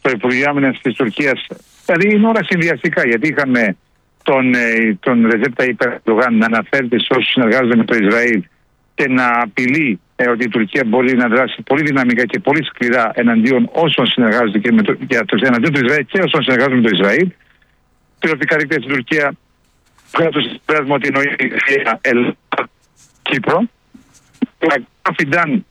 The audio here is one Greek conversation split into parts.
το Υπουργείο Άμυνας της Τουρκίας. Δηλαδή είναι όλα συνδυαστικά, γιατί είχαμε τον Ρετζέπ Ταγιπ Ερντογάν να αναφέρεται σε όσους συνεργάζονται με το Ισραήλ και να απειλεί ότι η Τουρκία μπορεί να δράσει πολύ δυναμικά και πολύ σκληρά εναντίον όσων συνεργάζονται και εναντίον του Ισραήλ και όσων συνεργάζονται με το Ισραήλ. Τηλεοπτικά δίκτυα στην Τουρκία βγάζουν το συμπέρασμα ότι εννοεί Κύπρο. Ο Φιντάν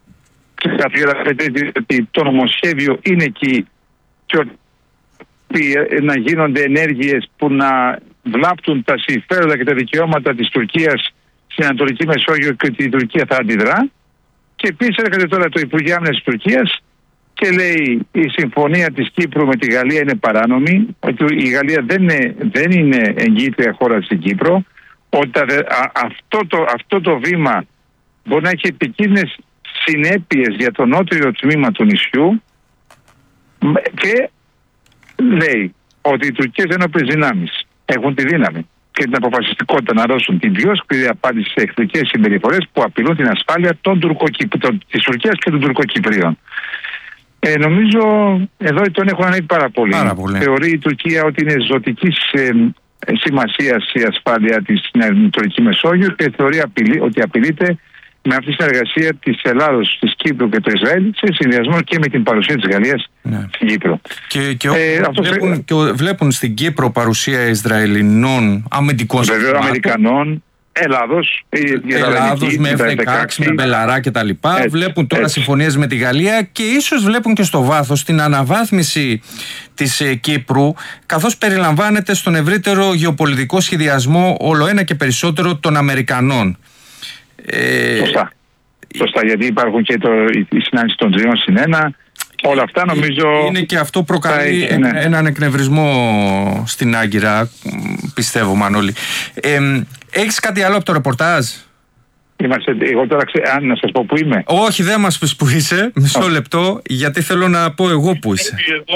ότι το νομοσχέδιο είναι εκεί και ότι να γίνονται ενέργειες που να βλάπτουν τα συμφέροντα και τα δικαιώματα της Τουρκίας στην Ανατολική Μεσόγειο και ότι η Τουρκία θα αντιδρά. Και επίσης έρχεται τώρα το Υπουργείο Άμυνας της Τουρκίας και λέει η συμφωνία της Κύπρου με τη Γαλλία είναι παράνομη, ότι η Γαλλία δεν είναι εγγύητρια χώρα στην Κύπρο, ότι αυτό το βήμα μπορεί να έχει επικίνδυνες συνέπειες για το νότιο τμήμα του νησιού και λέει ότι οι τουρκικές ενόπλες δυνάμεις έχουν τη δύναμη και την αποφασιστικότητα να δώσουν την πιο σκληρή απάντηση σε εχθρικές συμπεριφορές που απειλούν την ασφάλεια της Τουρκίας και των Τουρκοκυπρίων. Νομίζω εδώ τον έχουν ανέβει πάρα πολύ. Θεωρεί η Τουρκία ότι είναι ζωτικής σημασίας η ασφάλεια της στην Ανατολική Μεσόγειο και θεωρεί ότι απειλείται με αυτή τη συνεργασία της Ελλάδος, της Κύπρου και του Ισραήλ σε συνδυασμό και με την παρουσία της Γαλλίας στην Κύπρο. Και βλέπουν στην Κύπρο παρουσία Ισραηλινών αμυντικών συστημάτων. Βεβαίως Αμερικανών, Ελλάδος με F-16, με Μπελαρά κτλ. Βλέπουν τώρα συμφωνίες με τη Γαλλία και ίσως βλέπουν και στο βάθος την αναβάθμιση της Κύπρου, καθώς περιλαμβάνεται στον ευρύτερο γεωπολιτικό σχεδιασμό ολοένα και περισσότερο των Αμερικανών. Σωστά, γιατί υπάρχουν και η συνάντηση των 3+1. Όλα αυτά νομίζω. Είναι και αυτό προκαλεί έναν εκνευρισμό στην Άγκυρα, πιστεύω, Μανώλη. Έχεις κάτι άλλο από το ρεπορτάζ? Εγώ τώρα αν να σας πω που είμαι. Όχι, δεν μας πεις που είσαι. Μισό λεπτό, γιατί θέλω να πω εγώ που είσαι.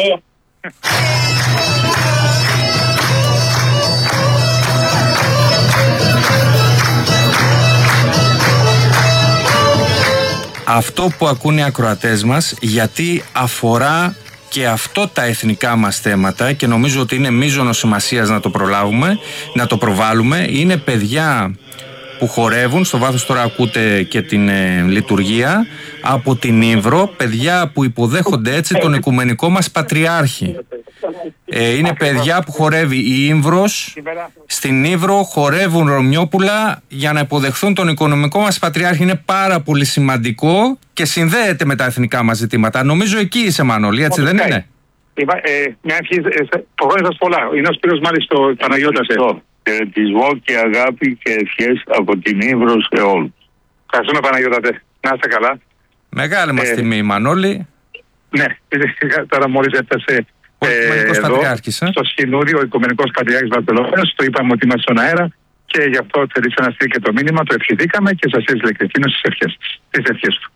Αυτό που ακούνε οι ακροατές μας, γιατί αφορά και αυτό τα εθνικά μας θέματα και νομίζω ότι είναι μείζωνος σημασίας να το προλάβουμε, να το προβάλλουμε. Είναι παιδιά που χορεύουν, στο βάθος τώρα ακούτε και την λειτουργία, από την Ύβρο, παιδιά που υποδέχονται έτσι τον οικουμενικό μας Πατριάρχη. Είναι παιδιά που χορεύει η Ύβρος, στην Ύβρο χορεύουν Ρωμιόπουλα για να υποδεχθούν τον οικονομικό μας Πατριάρχη. Είναι πάρα πολύ σημαντικό και συνδέεται με τα εθνικά μας ζητήματα. Νομίζω εκεί είσαι, Μανώλη, έτσι δεν είναι? Μια ευχή, το χρόνια σας πολλά. Είναι ο Σπύρος μάλιστα ο Παναγιώτας. Χαιρετισμό και αγάπη και ευχές από την Ύβρο σε όλους. Ευχαριστούμε, Παναγιώτατε. Να είστε καλά. Μεγάλη μας τιμή, Μανώλη. Ναι, τώρα μόλις έφτασε στο Σχοινούδι ο Οικουμενικός Πατριάρχης Βαρκελόνης. Το είπαμε ότι είμαστε στον αέρα και γι' αυτό θέλησε να στείλει και το μήνυμα. Το ευχηθήκαμε και σας έστειλε και εκείνος τις ευχές του.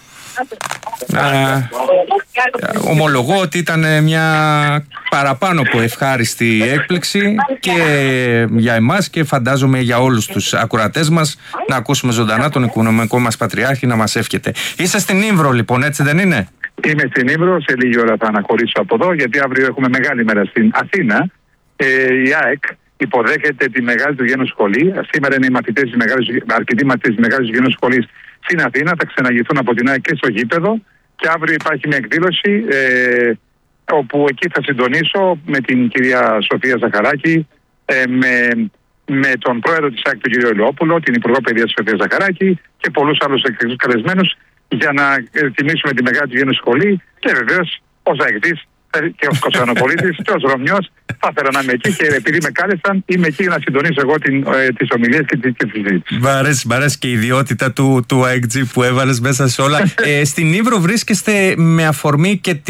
Ομολογώ ότι ήταν μια παραπάνω από ευχάριστη έκπληξη και για εμάς και φαντάζομαι για όλους τους ακροατές μας να ακούσουμε ζωντανά τον οικονομικό μας Πατριάρχη να μας εύχεται. Είσαι στην Ύβρο λοιπόν, έτσι δεν είναι? Είμαι στην Ύβρο, σε λίγη ώρα θα αναχωρήσω από εδώ γιατί αύριο έχουμε μεγάλη μέρα στην Αθήνα. Η ΑΕΚ υποδέχεται τη μεγάλη του γένους σχολή. Σήμερα είναι αρκετοί μαθητές της μεγάλης του γένους σχολής στην Αθήνα, θα ξεναγηθούν από την ΑΕΚ και στο γήπεδο και αύριο υπάρχει μια εκδήλωση όπου εκεί θα συντονίσω με την κυρία Σοφία Ζαχαράκη, με τον πρόεδρο της ΑΕΚ τον κύριο Ηλιόπουλο, την Υπουργό Παιδείας Σοφία Ζαχαράκη και πολλούς άλλους εκκλησίους καλεσμένους για να τιμήσουμε τη μεγάλη του γένους σχολή και βεβαίως ως αεκτής και ως Κωνσταντινοπολίτης και ως Ρωμιός θα ήθελα να είμαι εκεί και επειδή με κάλεσαν είμαι εκεί για να συντονίσω εγώ τις ομιλίες και τη συζήτηση. Μ' αρέσει και η ιδιότητα του ΑΕΚΤΖΙ που έβαλες μέσα σε όλα. Στην Ύβρο βρίσκεστε με αφορμή και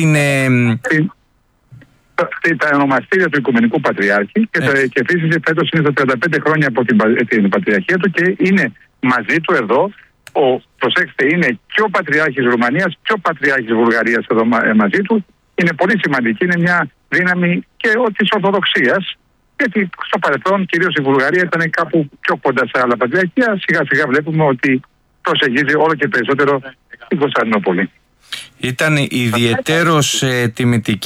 τα ονομαστήρια του Οικουμενικού Πατριάρχη και επίσης φέτος είναι στα 35 χρόνια από την Πατριαρχία του και είναι μαζί του εδώ. Προσέξτε, είναι και ο Πατριάρχης Ρουμανίας και ο Πατριάρχης Βουλγαρίας εδώ μαζί του. Είναι πολύ σημαντική, είναι μια δύναμη και της Ορθοδοξίας. Γιατί στο παρελθόν κυρίως η Βουλγαρία ήταν κάπου πιο κοντά σε άλλα πατριαρχία. Σιγά σιγά βλέπουμε ότι προσεγγίζει όλο και περισσότερο την Κωνσταντινούπολη. Ήταν ιδιαιτέρως τιμητική